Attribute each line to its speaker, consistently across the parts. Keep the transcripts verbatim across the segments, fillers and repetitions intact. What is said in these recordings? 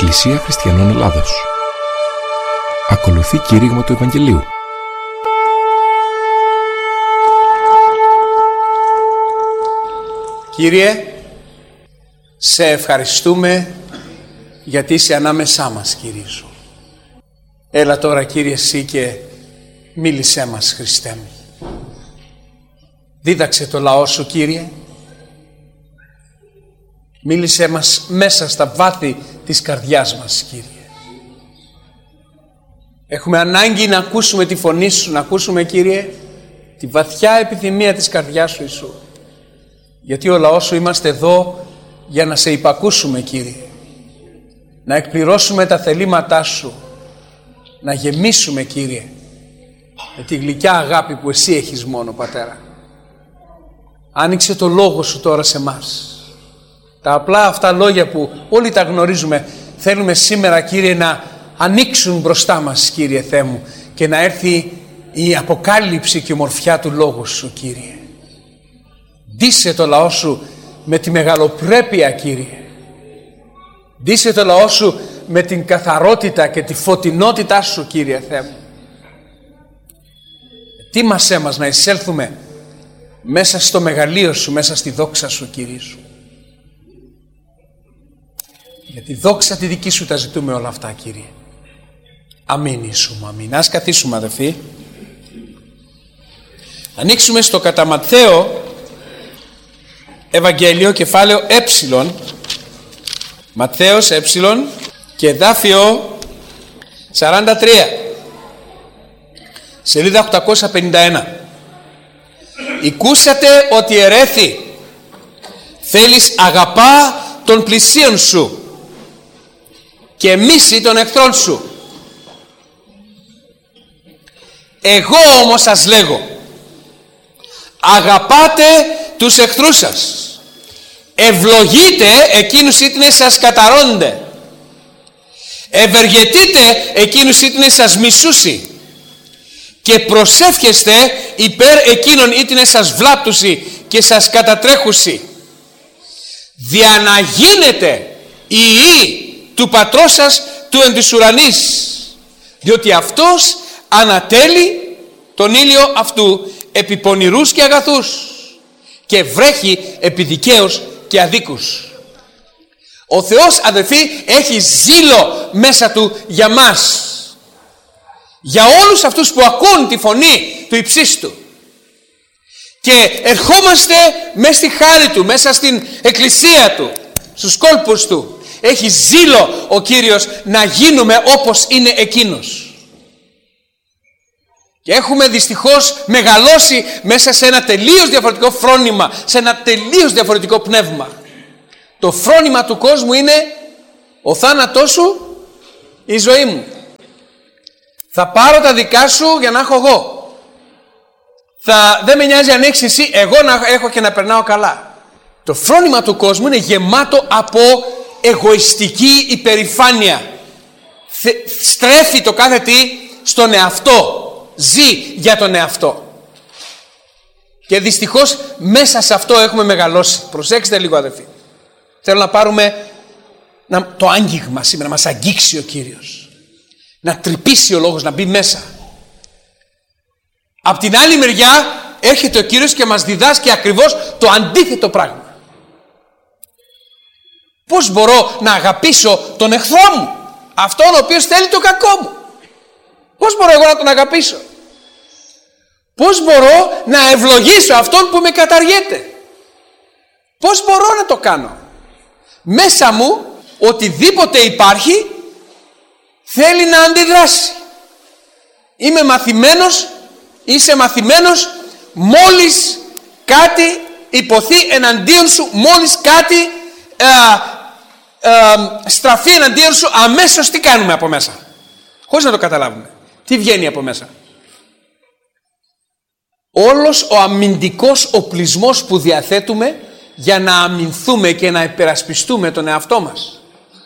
Speaker 1: Εκκλησία Χριστιανών Ελλάδος. Ακολουθεί κήρυγμα του Ευαγγελίου.
Speaker 2: Κύριε, σε ευχαριστούμε γιατί είσαι ανάμεσά μας, Κύριε Σου. Έλα τώρα, Κύριε, εσύ και μίλησέ μας, Χριστέ μου. Δίδαξε το λαό Σου, Κύριε. Μίλησέ μας μέσα στα βάθη της καρδιάς μας, Κύριε. Έχουμε ανάγκη να ακούσουμε τη φωνή Σου, να ακούσουμε, Κύριε, τη βαθιά επιθυμία της καρδιάς Σου, Ιησού. Γιατί ο λαός Σου είμαστε εδώ για να σε υπακούσουμε, Κύριε. Να εκπληρώσουμε τα θελήματά Σου. Να γεμίσουμε, Κύριε, με τη γλυκιά αγάπη που Εσύ έχεις μόνο, Πατέρα. Άνοιξε το λόγο Σου τώρα σε μας. Τα απλά αυτά λόγια που όλοι τα γνωρίζουμε, θέλουμε σήμερα, Κύριε, να ανοίξουν μπροστά μας, Κύριε Θεέ μου, και να έρθει η αποκάλυψη και η ομορφιά του Λόγου Σου, Κύριε. Ντύσε το λαό Σου με τη μεγαλοπρέπεια, Κύριε. Ντύσε το λαό Σου με την καθαρότητα και τη φωτεινότητά Σου, Κύριε Θεέ μου. Ετοίμασέ μας να εισέλθουμε μέσα στο μεγαλείο Σου, μέσα στη δόξα Σου, Κύριε Σου. Για τη δόξα τη δική Σου τα ζητούμε όλα αυτά, Κύριε. Αμήν, Ιησού μου, αμήν. Ας καθίσουμε, αδελφοί. Ανοίξουμε στο κατά Ματθαίο Ευαγγέλιο, κεφάλαιο Ε. Ματθαίος Ε και εδάφιο σαράντα τρία. Σελίδα οκτακόσια πενήντα ένα. Ηκούσατε ότι ερέθη, θέλεις αγαπά των πλησίων σου και μίση των εχθρών σου. Εγώ όμως σας λέγω, αγαπάτε τους εχθρούς σας, ευλογείτε εκείνους ήτνες σας καταρώνται, ευεργετείτε εκείνους ήτνες σας μισούσι και προσεύχεστε υπέρ εκείνων ήτνες σας βλάπτουσι και σας κατατρέχουσι, δια να γίνετε ιοί του πατρός σας του εν της ουρανής, διότι αυτός ανατέλει τον ήλιο αυτού επί πονηρούς και αγαθούς και βρέχει επί δικαίους και αδίκους. Ο Θεός, αδελφοί, έχει ζήλο μέσα Του για μας, για όλους αυτούς που ακούν τη φωνή του υψίστου, και ερχόμαστε μέσα στη χάρη Του, μέσα στην εκκλησία Του, στους κόλπους Του. Έχει ζήλο ο Κύριος να γίνουμε όπως είναι Εκείνος. Και έχουμε δυστυχώς μεγαλώσει μέσα σε ένα τελείως διαφορετικό φρόνημα, σε ένα τελείως διαφορετικό πνεύμα. Το φρόνημα του κόσμου είναι ο θάνατός σου, η ζωή μου. Θα πάρω τα δικά σου για να έχω εγώ. Θα, δεν με νοιάζει αν έχεις εσύ, εγώ να έχω και να περνάω καλά. Το φρόνημα του κόσμου είναι γεμάτο από εγωιστική υπερηφάνεια. Θε, στρέφει το κάθε τι στον εαυτό. Ζει για τον εαυτό. Και δυστυχώς μέσα σε αυτό έχουμε μεγαλώσει. Προσέξτε λίγο, αδελφοί. Θέλω να πάρουμε να, το άγγιγμα σήμερα, να μας αγγίξει ο Κύριος. Να τρυπήσει ο λόγος, να μπει μέσα. Απ' την άλλη μεριά έρχεται ο Κύριος και μας διδάσκει ακριβώς το αντίθετο πράγμα. Πώς μπορώ να αγαπήσω τον εχθρό μου, αυτόν ο οποίος θέλει το κακό μου? Πώς μπορώ εγώ να τον αγαπήσω? Πώς μπορώ να ευλογήσω αυτόν που με καταργέται? Πώς μπορώ να το κάνω? Μέσα μου οτιδήποτε υπάρχει θέλει να αντιδράσει. Είμαι μαθημένος, είσαι μαθημένος, μόλις κάτι υποθεί εναντίον σου, μόλις κάτι ε, ε, στραφεί εναντίον σου, αμέσως τι κάνουμε από μέσα? Χωρίς να το καταλάβουμε. Τι βγαίνει από μέσα? Όλος ο αμυντικός οπλισμός που διαθέτουμε για να αμυνθούμε και να υπερασπιστούμε τον εαυτό μας.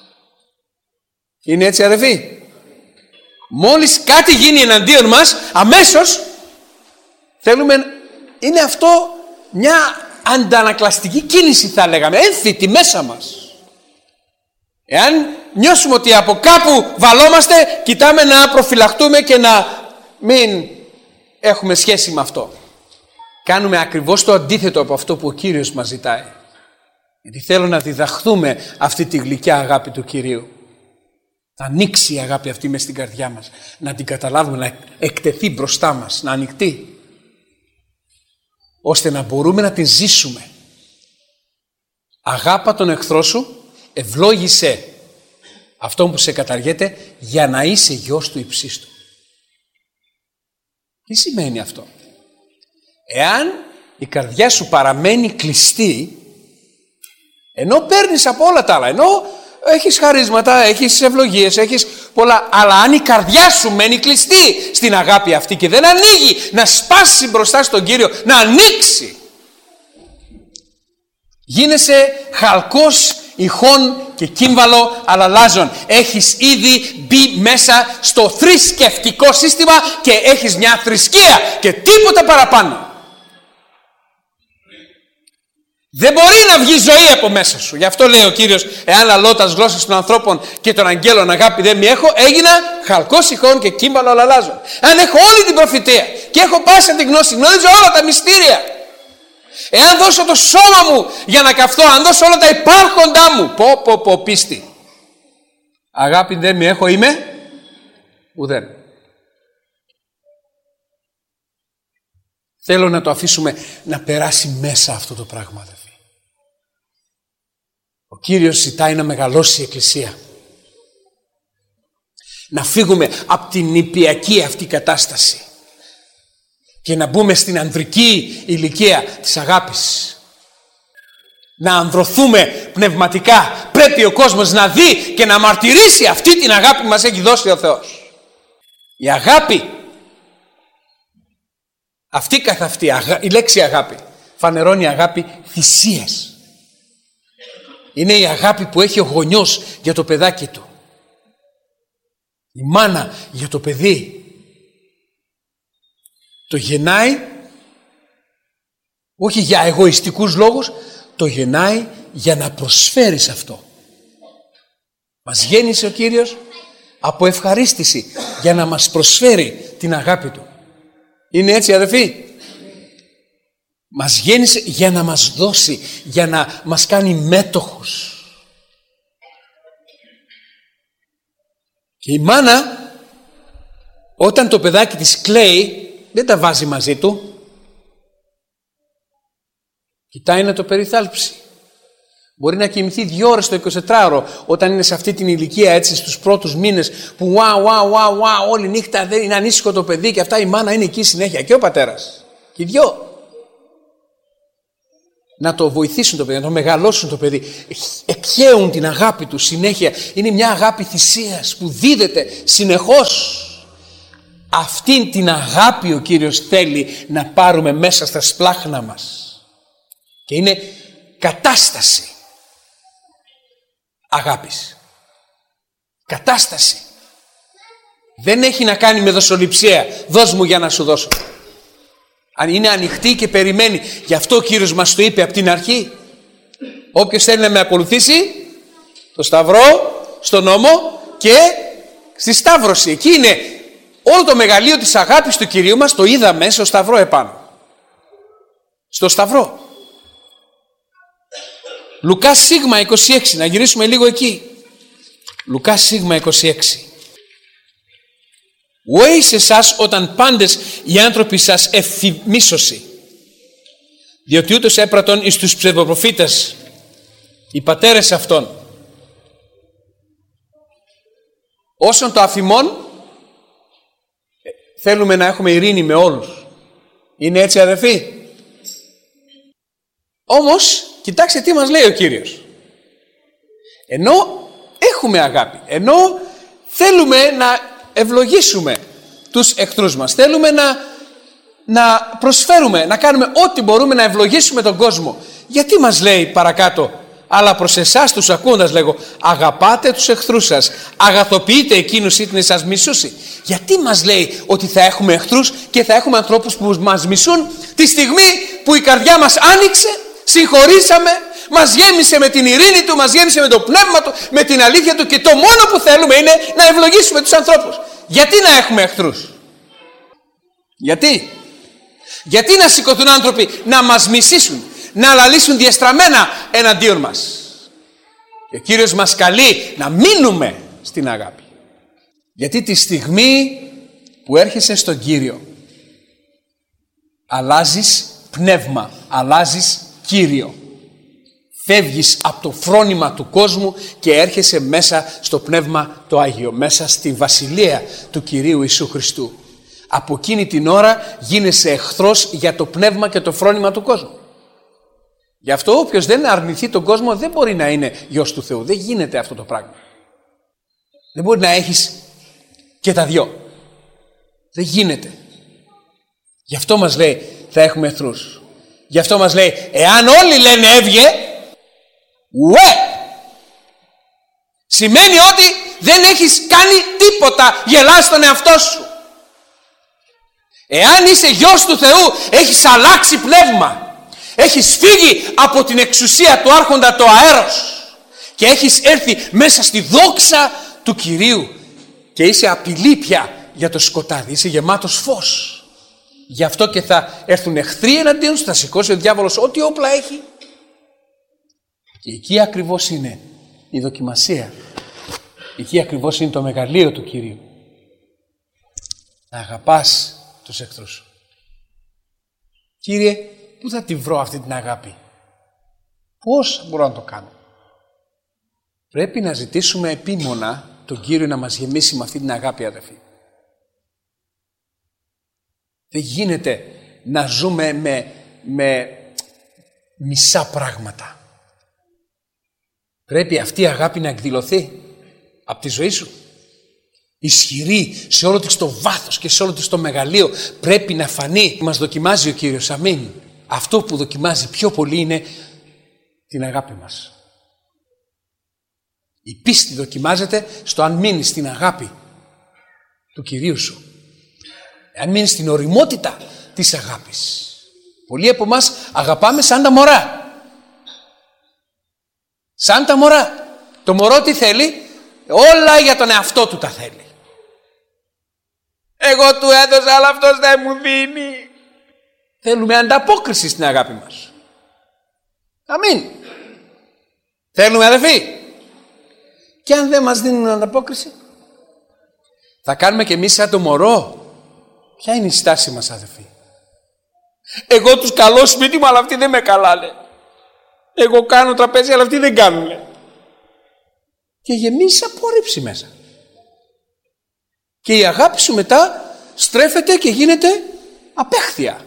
Speaker 2: Είναι έτσι, αδελφοί? Μόλις κάτι γίνει εναντίον μας, αμέσως θέλουμε... Είναι αυτό μια αντανακλαστική κίνηση, θα λέγαμε, έμφυτη μέσα μας. Εάν νιώσουμε ότι από κάπου βαλόμαστε, κοιτάμε να προφυλαχτούμε και να μην έχουμε σχέση με αυτό. Κάνουμε ακριβώς το αντίθετο από αυτό που ο Κύριος μας ζητάει. Γιατί θέλω να διδαχθούμε αυτή τη γλυκιά αγάπη του Κυρίου. Να ανοίξει η αγάπη αυτή μες στην καρδιά μας. Να την καταλάβουμε, να εκτεθεί μπροστά μας, να ανοιχτεί. Ώστε να μπορούμε να την ζήσουμε. Αγάπα τον εχθρό σου, ευλόγησε αυτόν που σε καταργέται, για να είσαι γιος του υψίστου. Τι σημαίνει αυτό? Εάν η καρδιά σου παραμένει κλειστή, ενώ παίρνεις από όλα τα άλλα, ενώ έχεις χαρίσματα, έχεις ευλογίες, έχεις πολλά, αλλά αν η καρδιά σου μένει κλειστή στην αγάπη αυτή και δεν ανοίγει να σπάσει μπροστά στον Κύριο, να ανοίξει, γίνεσαι χαλκός ηχών και κύμβαλο αλλαλάζων. Έχεις ήδη μπει μέσα στο θρησκευτικό σύστημα και έχεις μια θρησκεία και τίποτα παραπάνω. Δεν μπορεί να βγει ζωή από μέσα σου. Γι' αυτό λέει ο Κύριος, εάν αλώ τας γλώσσες των ανθρώπων και των αγγέλων αγάπη δεν μη έχω, έγινα χαλκός ηχών και κύμβαλο αλλαλάζων. Αν έχω όλη την προφητεία και έχω πάσα τη γνώση, γνωρίζω όλα τα μυστήρια, εάν δώσω το σώμα μου για να καυθώ, αν δώσω όλα τα υπάρχοντά μου, πω πω πω πίστη, αγάπη δεν μη έχω, είμαι ουδέν. Θέλω να το αφήσουμε να περάσει μέσα αυτό το πράγμα, αδελφοί. Ο Κύριος ζητάει να μεγαλώσει η Εκκλησία. Να φύγουμε από την νηπιακή αυτή κατάσταση και να μπούμε στην ανδρική ηλικία της αγάπης. Να ανδρωθούμε πνευματικά. Πρέπει ο κόσμος να δει και να μαρτυρήσει αυτή την αγάπη που μας έχει δώσει ο Θεός. Η αγάπη, αυτή καθ' αυτή, η λέξη αγάπη, φανερώνει αγάπη θυσίας. Είναι η αγάπη που έχει ο γονιός για το παιδάκι του. Η μάνα για το παιδί. Το γεννάει όχι για εγωιστικούς λόγους, το γεννάει για να προσφέρει σε αυτό. Μας γέννησε ο Κύριος από ευχαρίστηση για να μας προσφέρει την αγάπη του. Είναι έτσι, αδελφοί? Μας γέννησε για να μας δώσει, για να μας κάνει μέτοχους. Και η μάνα, όταν το παιδάκι της κλαίει, δεν τα βάζει μαζί του. Κοιτάει να το περιθάλψει. Μπορεί να κοιμηθεί δύο ώρες το εικοσιτετράωρο όταν είναι σε αυτή την ηλικία, έτσι, στους πρώτους μήνες που wow, wow, wow, wow, όλη νύχτα δεν είναι ανήσυχο το παιδί και αυτά, η μάνα είναι εκεί συνέχεια και ο πατέρας. Και οι δυο. Να το βοηθήσουν το παιδί, να το μεγαλώσουν το παιδί. Εκχέουν την αγάπη του συνέχεια. Είναι μια αγάπη θυσίας που δίδεται συνεχώς. Αυτήν την αγάπη ο Κύριος θέλει να πάρουμε μέσα στα σπλάχνα μας. Και είναι κατάσταση αγάπης. Κατάσταση. Δεν έχει να κάνει με δοσοληψία. Δώσ' μου για να σου δώσω. Αν είναι ανοιχτή και περιμένει. Γι' αυτό ο Κύριος μας το είπε από την αρχή. Όποιος θέλει να με ακολουθήσει, το σταυρό, στο νόμο και στη σταύρωση. Εκεί είναι όλο το μεγαλείο της αγάπης του Κυρίου μας, το είδαμε στο σταυρό επάνω. Στο σταυρό. Λουκά Σίγμα είκοσι έξι, να γυρίσουμε λίγο εκεί. Λουκά Σίγμα είκοσι έξι. Ωε σε εσάς όταν πάντες οι άνθρωποι σας εφημίσωσι, διότι ούτως έπρατον εις τους ψευδοπροφήτες οι πατέρες αυτών. Όσον το αφημών, θέλουμε να έχουμε ειρήνη με όλους. Είναι έτσι, αδελφοί? Όμως, κοιτάξτε τι μας λέει ο Κύριος. Ενώ έχουμε αγάπη, ενώ θέλουμε να ευλογήσουμε τους εχθρούς μας, θέλουμε να, να προσφέρουμε, να κάνουμε ό,τι μπορούμε να ευλογήσουμε τον κόσμο, γιατί μας λέει παρακάτω, αλλά προς εσάς τους ακούοντας λέγω, αγαπάτε τους εχθρούς σας, αγαθοποιείτε εκείνους είτε σας μισούσι. Γιατί μας λέει ότι θα έχουμε εχθρούς και θα έχουμε ανθρώπους που μας μισούν τη στιγμή που η καρδιά μας άνοιξε, συγχωρήσαμε, μας γέμισε με την ειρήνη του, μας γέμισε με το πνεύμα του, με την αλήθεια του και το μόνο που θέλουμε είναι να ευλογήσουμε τους ανθρώπους. Γιατί να έχουμε εχθρούς? Γιατί? Γιατί να σηκωθούν άνθρωποι να μας μισήσουν, να λαλήσουν διεστραμμένα εναντίον μας? Και ο Κύριος μας καλεί να μείνουμε στην αγάπη. Γιατί τη στιγμή που έρχεσαι στον Κύριο αλλάζεις πνεύμα, αλλάζεις Κύριο. Φεύγεις από το φρόνημα του κόσμου και έρχεσαι μέσα στο πνεύμα το Άγιο, μέσα στη βασιλεία του Κυρίου Ιησού Χριστού. Από εκείνη την ώρα γίνεσαι εχθρός για το πνεύμα και το φρόνημα του κόσμου. Γι' αυτό όποιος δεν αρνηθεί τον κόσμο δεν μπορεί να είναι γιος του Θεού. Δεν γίνεται αυτό το πράγμα. Δεν μπορεί να έχεις και τα δυο. Δεν γίνεται. Γι' αυτό μας λέει θα έχουμε εχθρούς. Γι' αυτό μας λέει εάν όλοι λένε έβγε, ουε! Σημαίνει ότι δεν έχεις κάνει τίποτα, γελάς τον εαυτό σου. Εάν είσαι γιος του Θεού, έχεις αλλάξει πνεύμα. Έχεις φύγει από την εξουσία του άρχοντα το αέρος και έχεις έρθει μέσα στη δόξα του Κυρίου και είσαι απειλή πια για το σκοτάδι, είσαι γεμάτος φως. Γι' αυτό και θα έρθουν εχθροί εναντίον σου, θα σηκώσει ο διάβολος ό,τι όπλα έχει. Και εκεί ακριβώς είναι η δοκιμασία. Εκεί ακριβώς είναι το μεγαλείο του Κυρίου. Να αγαπάς τους εχθρούς σου. Κύριε, πού θα τη βρω αυτή την αγάπη? Πώς μπορώ να το κάνω? Πρέπει να ζητήσουμε επίμονα τον Κύριο να μας γεμίσει με αυτή την αγάπη, αδελφοί. Δεν γίνεται να ζούμε με, με μισά πράγματα. Πρέπει αυτή η αγάπη να εκδηλωθεί από τη ζωή σου. Ισχυρή σε όλο της το βάθος και σε όλο της το μεγαλείο. Πρέπει να φανεί. Μας δοκιμάζει ο Κύριος. Αμήν. Αυτό που δοκιμάζει πιο πολύ είναι την αγάπη μας. Η πίστη δοκιμάζεται στο αν μείνεις στην αγάπη του Κυρίου σου. Αν μείνεις στην ωριμότητα της αγάπης. Πολλοί από εμάς αγαπάμε σαν τα μωρά. Σαν τα μωρά. Το μωρό τι θέλει? Όλα για τον εαυτό του τα θέλει. Εγώ του έδωσα αλλά αυτός δεν μου δίνει. Θέλουμε ανταπόκριση στην αγάπη μας. Αμήν. Θέλουμε, αδελφοί. Και αν δεν μας δίνουν ανταπόκριση, θα κάνουμε και εμείς σαν το μωρό. Ποια είναι η στάση μας, αδελφοί? Εγώ τους καλώ σπίτι μου αλλά αυτοί δεν με καλάνε. Εγώ κάνω τραπέζι αλλά αυτοί δεν κάνουνε. Και γεμίζεις απόρριψη μέσα. Και η αγάπη σου μετά στρέφεται και γίνεται απέχθεια.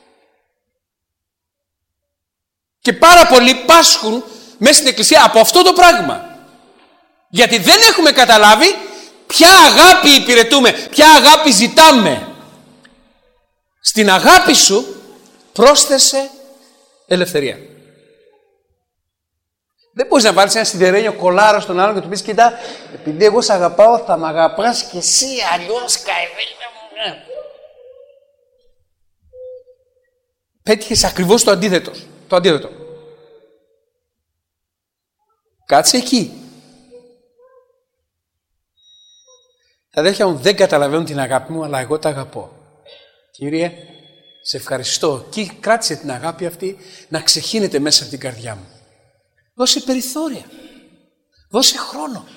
Speaker 2: Και πάρα πολλοί πάσχουν μέσα στην εκκλησία από αυτό το πράγμα. Γιατί δεν έχουμε καταλάβει ποια αγάπη υπηρετούμε, ποια αγάπη ζητάμε. Στην αγάπη σου πρόσθεσε ελευθερία. Δεν μπορείς να βάλεις ένα σιδερένιο κολάρο στον άλλον και του πεις κοίτα, επειδή εγώ σε αγαπάω θα με αγαπάς και εσύ, αλλιώς καηδέλα μου. Πέτυχες ακριβώς το αντίθετο. Το αντίθετο. Κάτσε εκεί. Τα αδέρφια μου δεν καταλαβαίνουν την αγάπη μου, αλλά εγώ τα αγαπώ. Κύριε, σε ευχαριστώ. Και κράτησε την αγάπη αυτή να ξεχύνεται μέσα από την καρδιά μου. Δώσε περιθώρια. Δώσε χρόνο.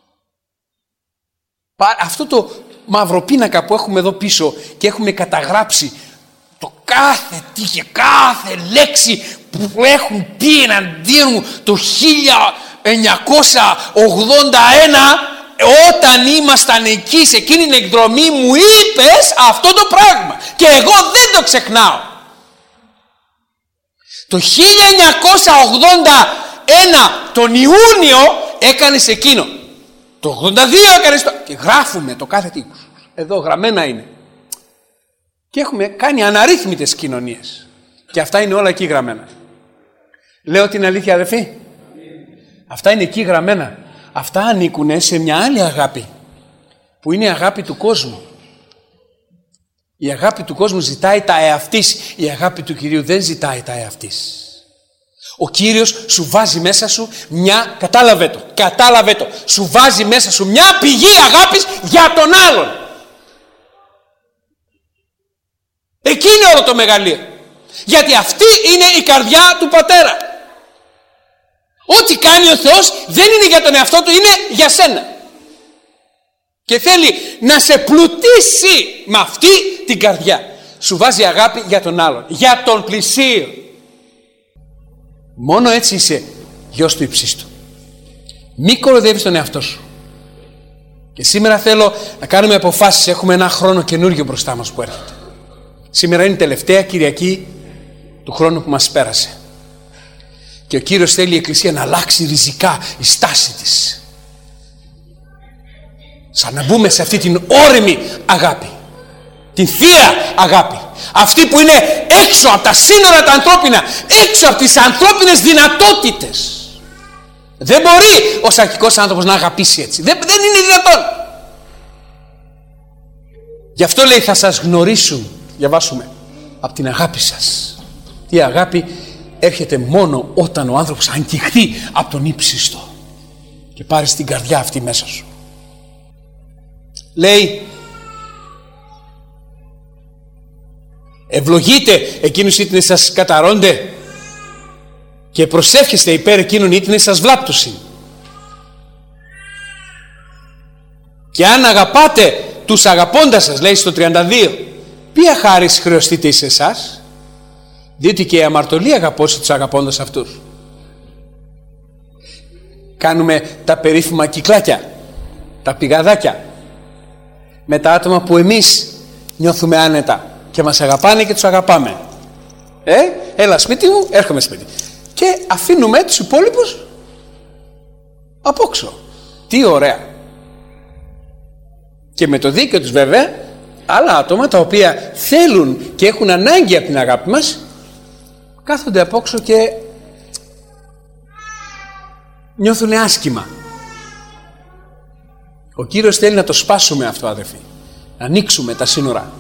Speaker 2: Αυτό το μαύρο πίνακα που έχουμε εδώ πίσω και έχουμε καταγράψει το κάθε τι και κάθε λέξη που έχουν πει εναντίον μου το χίλια εννιακόσια ογδόντα ένα, όταν ήμασταν εκεί σε εκείνη την εκδρομή μου είπες αυτό το πράγμα και εγώ δεν το ξεχνάω. Το χίλια εννιακόσια ογδόντα ένα τον Ιούνιο έκανες εκείνο. Το ογδόντα δύο έκανες το... Και γράφουμε το κάθε τι. Εδώ γραμμένα είναι. Και έχουμε κάνει αναρρύθμιτες κοινωνίες. Και αυτά είναι όλα εκεί γραμμένα. Λέω την αλήθεια, αδελφοί? Αυτά είναι εκεί γραμμένα. Αυτά ανήκουν σε μια άλλη αγάπη. Που είναι η αγάπη του κόσμου. Η αγάπη του κόσμου ζητάει τα εαυτής. Η αγάπη του Κυρίου δεν ζητάει τα εαυτής. Ο Κύριος σου βάζει μέσα σου μια, κατάλαβε το, κατάλαβε το, σου βάζει μέσα σου μια πηγή αγάπης για τον άλλον. Εκεί είναι όλο το μεγαλείο. Γιατί αυτή είναι η καρδιά του Πατέρα. Ό,τι κάνει ο Θεός δεν είναι για τον εαυτό του, είναι για σένα. Και θέλει να σε πλουτίσει με αυτή την καρδιά. Σου βάζει αγάπη για τον άλλον, για τον πλησίον. Μόνο έτσι είσαι γιος του Υψίστου. Μη κοροϊδεύεις τον εαυτό σου. Και σήμερα θέλω να κάνουμε αποφάσεις. Έχουμε ένα χρόνο καινούργιο μπροστά μας που έρχεται. Σήμερα είναι η τελευταία Κυριακή του χρόνου που μας πέρασε. Και ο Κύριος θέλει η Εκκλησία να αλλάξει ριζικά η στάση της. Σαν να μπούμε σε αυτή την όριμη αγάπη. Την θεία αγάπη. Αυτή που είναι έξω από τα σύνορα τα ανθρώπινα. Έξω από τις ανθρώπινες δυνατότητες. Δεν μπορεί ο σαρκικός άνθρωπος να αγαπήσει έτσι. Δεν, δεν είναι δυνατόν. Γι' αυτό λέει θα σας γνωρίσουν. Διαβάσουμε. Από την αγάπη σας. Η αγάπη έρχεται μόνο όταν ο άνθρωπος αγγιχθεί από τον ύψιστο. Και πάρει την καρδιά αυτή μέσα σου. Λέει, ευλογείτε εκείνους ήτινες σας καταρώνται και προσεύχεστε υπέρ εκείνων ήτινες σας βλάπτουσιν. Και αν αγαπάτε τους αγαπώντας σας, λέει στο τριάντα δύο, ποια χάρις χρεωστείτε εις εσάς, διότι και η αμαρτωλή αγαπώσει τους αγαπώντας αυτούς. Κάνουμε τα περίφημα κυκλάκια, τα πηγαδάκια, με τα άτομα που εμείς νιώθουμε άνετα και μας αγαπάνε και τους αγαπάμε. Ε, έλα σπίτι μου, έρχομαι σπίτι. Και αφήνουμε τους υπόλοιπους απόξω. Τι ωραία. Και με το δίκαιο τους βέβαια, άλλα άτομα τα οποία θέλουν και έχουν ανάγκη από την αγάπη μας, κάθονται απόξω και νιώθουν άσχημα. Ο Κύριος θέλει να το σπάσουμε αυτό, αδερφοί. Να ανοίξουμε τα σύνορα.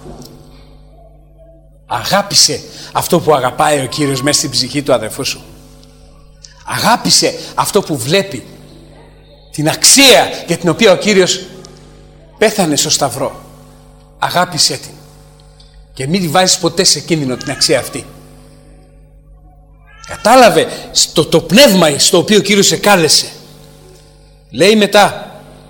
Speaker 2: Αγάπησε αυτό που αγαπάει ο Κύριος μέσα στην ψυχή του αδερφού σου. Αγάπησε αυτό που βλέπει. Την αξία για την οποία ο Κύριος πέθανε στο Σταυρό. Αγάπησε την. Και μην τη βάζεις ποτέ σε κίνδυνο την αξία αυτή. Κατάλαβε στο, το πνεύμα στο οποίο ο Κύριος σε κάλεσε. Λέει μετά,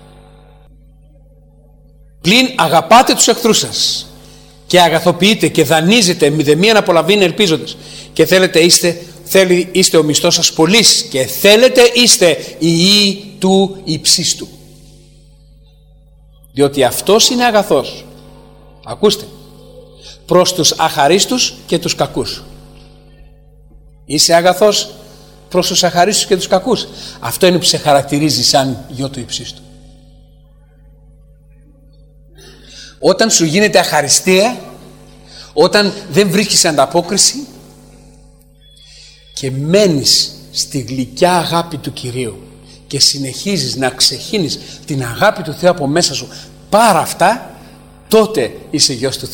Speaker 2: πλην αγαπάτε τους εχθρούς σας και αγαθοποιείτε και δανείζετε μηδεμίαν απολαβήν ελπίζοντες και θέλετε είστε, θέλει, είστε ο μισθός σας πολύς και θέλετε είστε οι ιοί του υψίστου, διότι αυτός είναι αγαθός, ακούστε, προς τους αχαρίστους και τους κακούς. Είσαι αγαθός προς τους αχαρίστους και τους κακούς. Αυτό είναι που σε χαρακτηρίζει σαν γιο του υψίστου. Όταν σου γίνεται αχαριστία, όταν δεν βρίσκεις ανταπόκριση και μένεις στη γλυκιά αγάπη του Κυρίου και συνεχίζεις να ξεχύνεις την αγάπη του Θεού από μέσα σου, πάρα αυτά, τότε είσαι γιος του